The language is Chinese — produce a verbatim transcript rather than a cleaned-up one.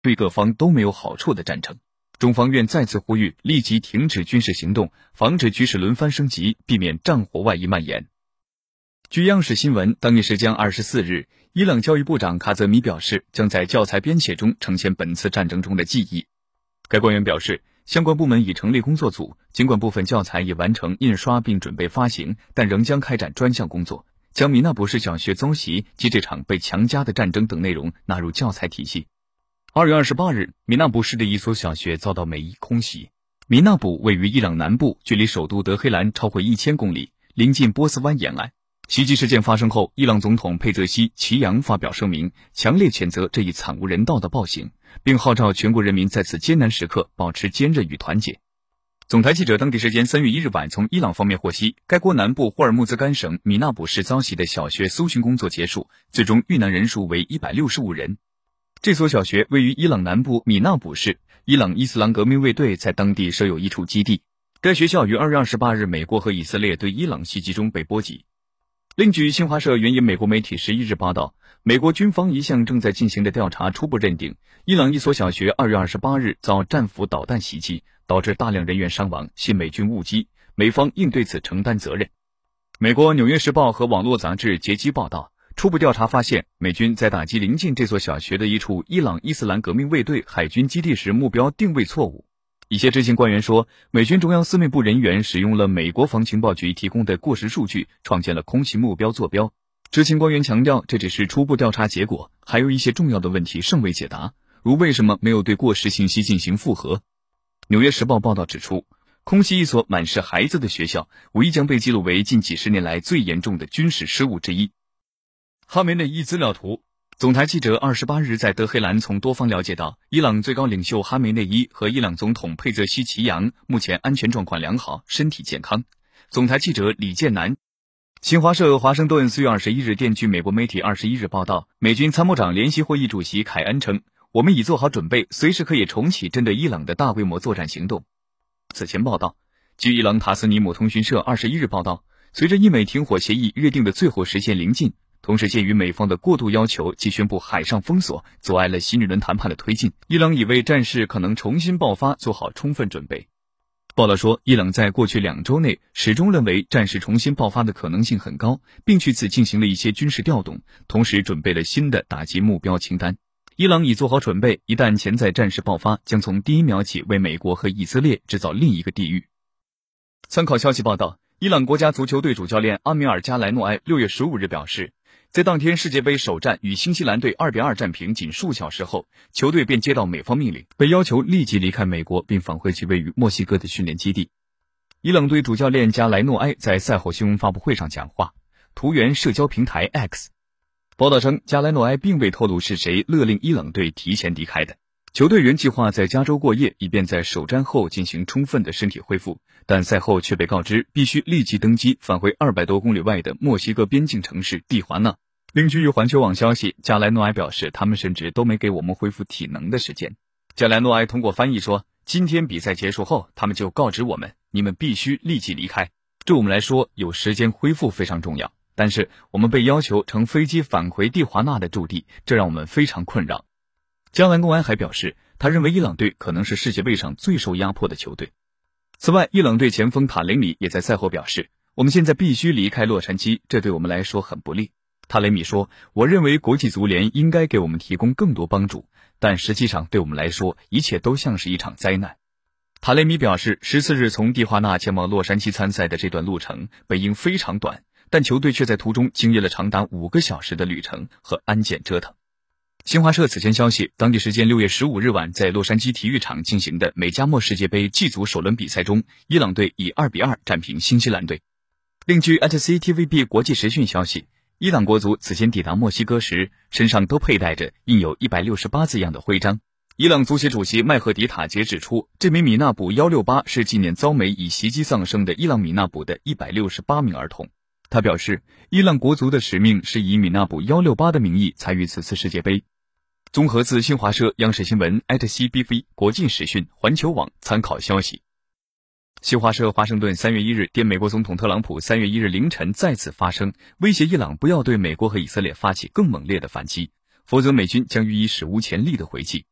对各方都没有好处的战争。中方愿再次呼吁立即停止军事行动，防止局势轮番升级，避免战火外溢蔓延。据央视新闻，当地时间二十四日，伊朗教育部长卡泽米表示，将在教材编写中呈现本次战争中的记忆。该官员表示，相关部门已成立工作组，尽管部分教材已完成印刷并准备发行，但仍将开展专项工作，将米纳卜市小学遭袭及这场被强加的战争等内容纳入教材体系。二月二十八日，米纳卜市的一所小学遭到美伊空袭。米纳卜位于伊朗南部，距离首都德黑兰超过一千公里，临近波斯湾沿岸。袭击事件发生后，伊朗总统佩泽西奇扬发表声明，强烈谴责这一惨无人道的暴行，并号召全国人民在此艰难时刻保持坚韧与团结。总台记者当地时间三月一日晚从伊朗方面获悉，该国南部霍尔木兹干省米纳卜市遭袭的小学搜寻工作结束，最终遇难人数为一百六十五人。这所小学位于伊朗南部米纳卜市，伊朗伊斯兰革命卫队在当地设有一处基地。该学校于二月二十八日美国和以色列对伊朗袭击中被波及。另据新华社援引美国媒体十一日报道，美国军方一项正在进行的调查初步认定，伊朗一所小学二月二十八日遭战斧导弹袭击，导致大量人员伤亡，系美军误击，美方应对此承担责任。美国《纽约时报》和网络杂志截击报道，初步调查发现，美军在打击临近这所小学的一处伊朗伊斯兰革命卫队海军基地时目标定位错误。一些知情官员说，美军中央司令部人员使用了美国防情报局提供的过时数据，创建了空袭目标坐标。知情官员强调，这只是初步调查结果，还有一些重要的问题尚未解答，如为什么没有对过时信息进行复核。纽约时报报道指出，空袭一所满是孩子的学校，无疑将被记录为近几十年来最严重的军事失误之一。哈梅内伊资料图。总台记者二十八日在德黑兰从多方了解到，伊朗最高领袖哈梅内伊和伊朗总统佩泽西奇扬目前安全状况良好，身体健康。总台记者李建南。新华社华盛顿四月二十一日电据美国媒体二十一日报道，美军参谋长联席会议主席凯恩称，我们已做好准备，随时可以重启针对伊朗的大规模作战行动。此前报道，据伊朗塔斯尼姆通讯社二十一日报道，随着伊美停火协议约定的最后时限临近，同时鉴于美方的过度要求及宣布海上封锁，阻碍了西女轮谈判的推进，伊朗已为战事可能重新爆发做好充分准备。报道说，伊朗在过去两周内始终认为战事重新爆发的可能性很高，并据此进行了一些军事调动，同时准备了新的打击目标清单。伊朗已做好准备，一旦潜在战事爆发，将从第一秒起为美国和以色列制造另一个地狱。参考消息报道，伊朗国家足球队主教练阿米尔加莱诺埃六月十五日表示，在当天世界杯首战与新西兰队二比二战平仅数小时后，球队便接到美方命令，被要求立即离开美国，并返回其位于墨西哥的训练基地。伊朗队主教练加莱诺埃在赛后新闻发布会上讲话，图源社交平台 X。报道称，加莱诺埃并未透露是谁勒令伊朗队提前离开的。球队原计划在加州过夜，以便在首战后进行充分的身体恢复，但赛后却被告知必须立即登机返回二百多公里外的墨西哥边境城市蒂华纳。另据环球网消息，加莱诺埃表示，他们甚至都没给我们恢复体能的时间。加莱诺埃通过翻译说，今天比赛结束后，他们就告知我们，你们必须立即离开。对我们来说，有时间恢复非常重要，但是我们被要求乘飞机返回蒂华纳的驻地，这让我们非常困扰。加莱诺埃还表示，他认为伊朗队可能是世界杯上最受压迫的球队。此外，伊朗队前锋塔雷米也在赛后表示，我们现在必须离开洛杉矶，这对我们来说很不利。塔雷米说，我认为国际足联应该给我们提供更多帮助，但实际上对我们来说，一切都像是一场灾难。塔雷米表示，十四日从蒂华纳前往洛杉矶参赛的这段路程本应非常短，但球队却在途中经历了长达五个小时的旅程和安检折腾。新华社此前消息，当地时间六月十五日晚，在洛杉矶体育场进行的美加墨世界杯 G 组首轮比赛中，伊朗队以二比二战平新西兰队。另据 at C T V B 国际时讯消息，伊朗国足此前抵达墨西哥时，身上都佩戴着印有一百六十八字样的徽章。伊朗足协主席麦赫迪塔杰指出，这名米纳卜一六八是纪念遭美以袭击丧生的伊朗米纳卜的一百六十八名儿童。他表示，伊朗国足的使命是以米纳卜一六八的名义参与此次世界杯。综合自新华社、央视新闻、at C B V 国际时讯、环球网参考消息。新华社华盛顿三月一日电美国总统特朗普三月一日凌晨再次发声，威胁伊朗不要对美国和以色列发起更猛烈的反击，否则美军将予以史无前例的回击。